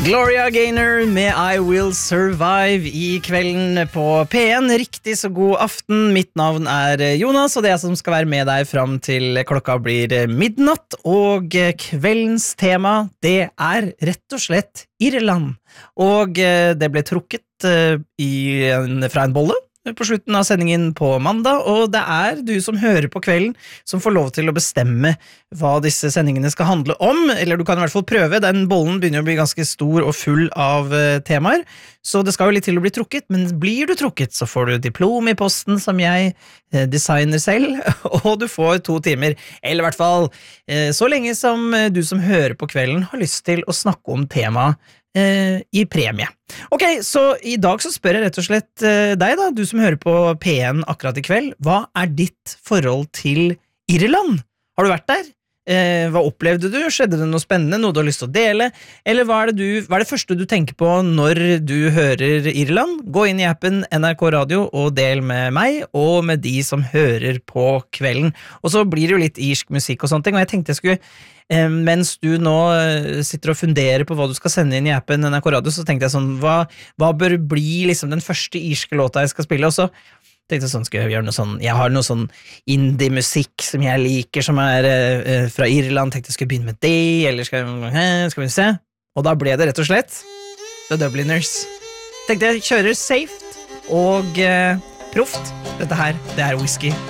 Gloria Gaynor med I Will Survive i kvelden på P1. Riktig så god aften. Mitt navn Jonas, og det jeg som skal være med deg fram til klokka blir midnatt. Og kveldens tema, det rett og slett Irland. Og det ble trukket fra en bolle på slutten av sendingen på mandag, og det du som hører på kvelden som får lov til å bestemme hva disse sendingene skal handle om, eller du kan i hvert fall prøve. Den bollen begynner å bli ganske stor og full av temaer, så det skal jo litt til å bli trukket, men blir du trukket så får du diplom i posten som jeg designer selv, og du får 2 timer, eller i hvert fall så lenge som du som hører på kvelden har lyst til å snakke om temaet i premie. Ok, så i dag så spør jeg rett og slett deg da, du som hører på P1 akkurat i kveld, hva ditt forhold til Irland? Har du vært der? Hva opplevde du? Skjedde det noe spennende, noe du har lyst til å dele? Eller hva det første du tenker på når du hører Irland? Gå inn i appen NRK Radio og del med meg og med de som hører på kvelden. Og så blir det jo litt irsk musikk og sånne ting, og jeg tenkte jeg skulle mens du nå sitter og funderer på hva du skal sende inn i appen NRK Radio, så tenkte jeg sånn, hva bør bli liksom den første irske låta jeg skal spille, og så tenkte jeg sånn, skal jeg gjøre noe sånn, jeg har noe sånn indie-musikk som jeg liker, som fra Irland, tenkte jeg skulle begynne med det, eller skal vi se, og da ble det rett og slett The Dubliners. Tenkte jeg kjører safe og proft, dette her, det Whisky